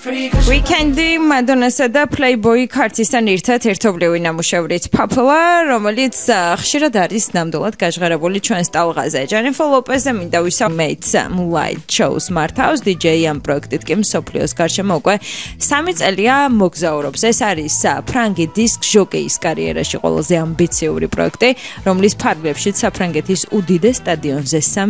Weekendi Madonna-სა და Playboy ქართისთან ერთად ერთობლივი ნამუშევრით Popular, რომელიც ხშირად არის ნამდვილად გაჟღერებული ჩვენს ტალღაზე. Jennifer Lopez-ზე მინდა ვისაუბროთ Moonlight Shows მართავს DJ ამ პროექტით კი მსოფლიოს გარშემო უკვე 3 წელია მოგზაურობს. ეს არის ფრანგი დისკ ჟოკეის კარიერაში ყველაზე ამბიციური პროექტი, რომლის ფარგლებშიც საფრანგეთის უდიდეს სტადიონზე